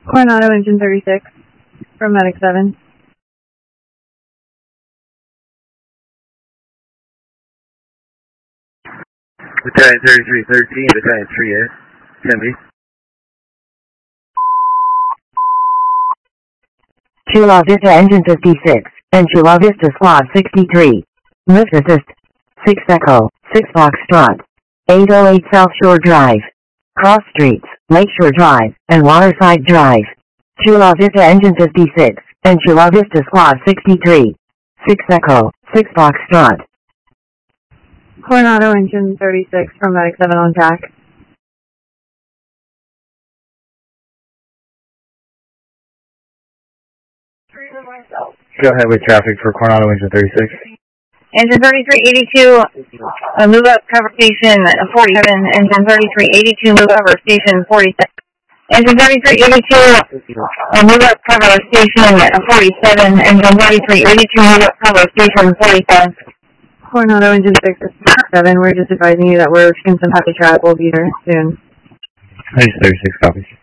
Coronado engine 36 from Medic 7. Battalion 3313, Battalion 3A, Tempe. Chula Vista engine 56, and Chula Vista squad 63. Lift assist. 6 Echo, 6 Foxtrot. 808 South Shore Drive. Cross Streets, Lakeshore Drive, and Waterside Drive. Chula Vista engine 56, and Chula Vista squad 63. 6 Echo, 6 Foxtrot. Coronado engine 36 from Medic 7 on track. Go ahead with traffic for Coronado engine 36. Engine 3382, move up cover station 47. Engine 3382, move over station 47. Engine 3382, move up cover station 47. Engine 3382, move up cover station 47. Coronado engine 6-7, we're just advising you that we're experiencing some heavy travel. We'll be there soon. Engine 36 copies.